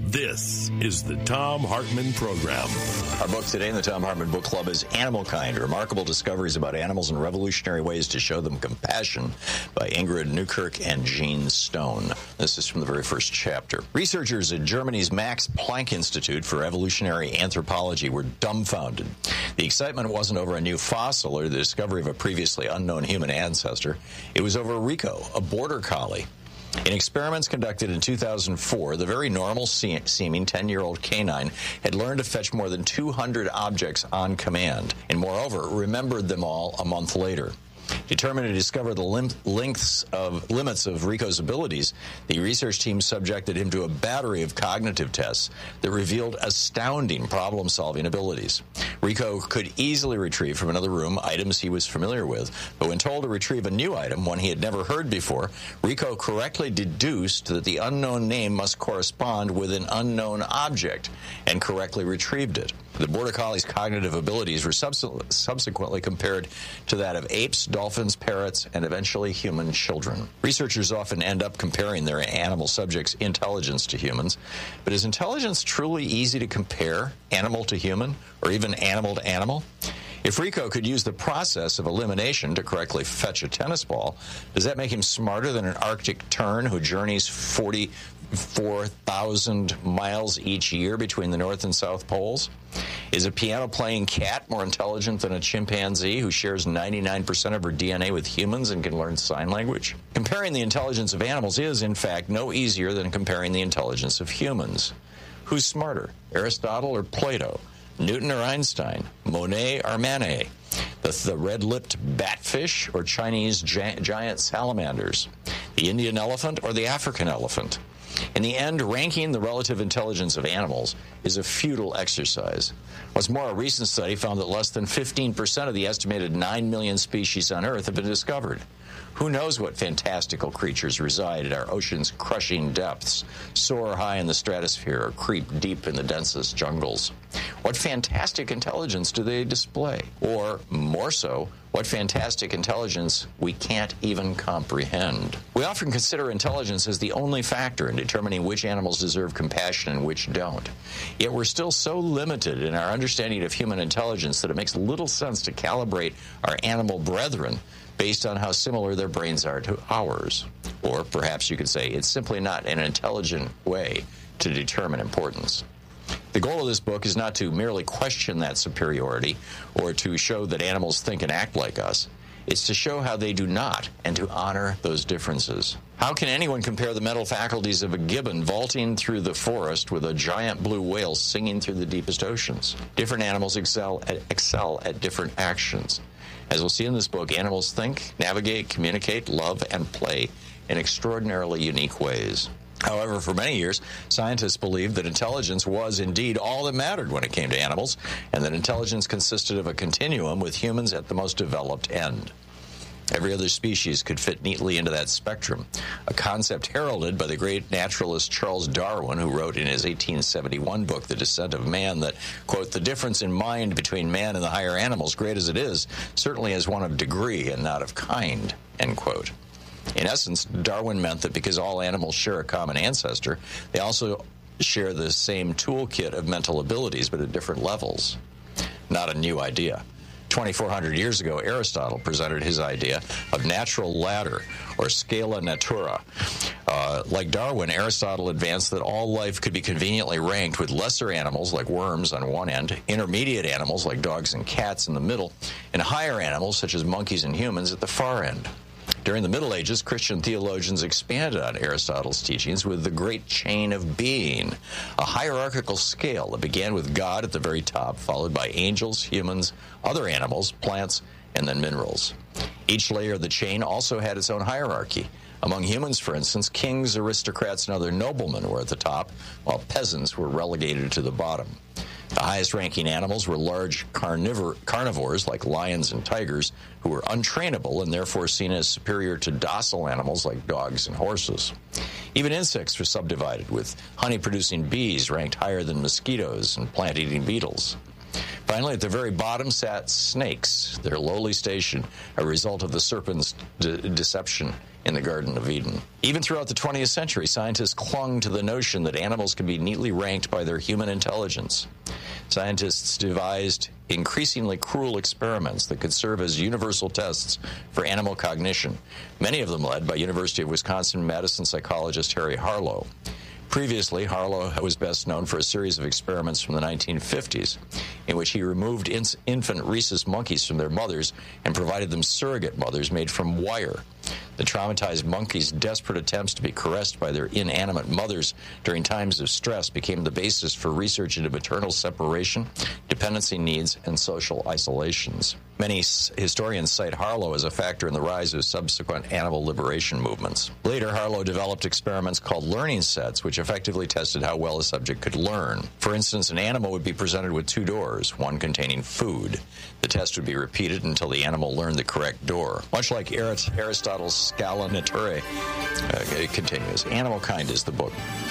This is the Thom Hartmann Program. Our book today in the Thom Hartmann Book Club is Animal Kind, Remarkable Discoveries About Animals and Revolutionary Ways to Show Them Compassion by Ingrid Newkirk and Jean Stone. This is from the very first chapter. Researchers at Germany's Max Planck Institute for Evolutionary Anthropology were dumbfounded. The excitement wasn't over a new fossil or the discovery of a previously unknown human ancestor. It was over Rico, a border collie. In experiments conducted in 2004, the very normal-seeming 10-year-old canine had learned to fetch more than 200 objects on command, and moreover, remembered them all a month later. Determined to discover the limits of Rico's abilities, the research team subjected him to a battery of cognitive tests that revealed astounding problem-solving abilities. Rico could easily retrieve from another room items he was familiar with, but when told to retrieve a new item, one he had never heard before, Rico correctly deduced that the unknown name must correspond with an unknown object, and correctly retrieved it. The Border Collie's cognitive abilities were subsequently compared to that of apes, dolphins, parrots, and eventually human children. Researchers often end up comparing their animal subjects' intelligence to humans, but is intelligence truly easy to compare, animal to human, or even animal to animal? If Rico could use the process of elimination to correctly fetch a tennis ball, does that make him smarter than an Arctic tern who journeys 44,000 miles each year between the North and South Poles? Is a piano-playing cat more intelligent than a chimpanzee who shares 99% of her DNA with humans and can learn sign language? Comparing the intelligence of animals is, in fact, no easier than comparing the intelligence of humans. Who's smarter, Aristotle or Plato? Newton or Einstein? Monet or Manet? The red-lipped batfish or Chinese giant salamanders? The Indian elephant or the African elephant? In the end, ranking the relative intelligence of animals is a futile exercise. What's more, a recent study found that less than 15% of the estimated 9 million species on Earth have been discovered. Who knows what fantastical creatures reside at our ocean's crushing depths, soar high in the stratosphere, or creep deep in the densest jungles? What fantastic intelligence do they display? Or, more so, what fantastic intelligence we can't even comprehend? We often consider intelligence as the only factor in determining which animals deserve compassion and which don't. Yet we're still so limited in our understanding of human intelligence that it makes little sense to calibrate our animal brethren based on how similar their brains are to ours. Or perhaps you could say it's simply not an intelligent way to determine importance. The goal of this book is not to merely question that superiority or to show that animals think and act like us. It's to show how they do not and to honor those differences. How can anyone compare the mental faculties of a gibbon vaulting through the forest with a giant blue whale singing through the deepest oceans? Different animals excel at different actions. As we'll see in this book, animals think, navigate, communicate, love, and play in extraordinarily unique ways. However, for many years, scientists believed that intelligence was indeed all that mattered when it came to animals, and that intelligence consisted of a continuum with humans at the most developed end. Every other species could fit neatly into that spectrum, a concept heralded by the great naturalist Charles Darwin, who wrote in his 1871 book, The Descent of Man, that, quote, the difference in mind between man and the higher animals, great as it is, certainly is one of degree and not of kind, end quote. In essence, Darwin meant that because all animals share a common ancestor, they also share the same toolkit of mental abilities, but at different levels. Not a new idea. 2,400 years ago, Aristotle presented his idea of natural ladder, or scala natura. Like Darwin, Aristotle advanced that all life could be conveniently ranked with lesser animals like worms on one end, intermediate animals like dogs and cats in the middle, and higher animals such as monkeys and humans at the far end. During the Middle Ages, Christian theologians expanded on Aristotle's teachings with the great chain of being, a hierarchical scale that began with God at the very top, followed by angels, humans, other animals, plants, and then minerals. Each layer of the chain also had its own hierarchy. Among humans, for instance, kings, aristocrats, and other noblemen were at the top, while peasants were relegated to the bottom. The highest-ranking animals were large carnivores like lions and tigers, who were untrainable and therefore seen as superior to docile animals like dogs and horses. Even insects were subdivided, with honey-producing bees ranked higher than mosquitoes and plant-eating beetles. Finally, at the very bottom sat snakes, their lowly station, a result of the serpent's deception in the Garden of Eden. Even throughout the 20th century, scientists clung to the notion that animals could be neatly ranked by their human intelligence. Scientists devised increasingly cruel experiments that could serve as universal tests for animal cognition, many of them led by University of Wisconsin-Madison psychologist Harry Harlow. Previously, Harlow was best known for a series of experiments from the 1950s in which he removed infant rhesus monkeys from their mothers and provided them surrogate mothers made from wire. The traumatized monkeys' desperate attempts to be caressed by their inanimate mothers during times of stress became the basis for research into maternal separation, dependency needs, and social isolations. Many historians cite Harlow as a factor in the rise of subsequent animal liberation movements. Later, Harlow developed experiments called learning sets, which effectively tested how well a subject could learn. For instance, an animal would be presented with two doors, one containing food. The test would be repeated until the animal learned the correct door. Much like Aristotle's Scala Naturae, it continues. Animal Kind is the book.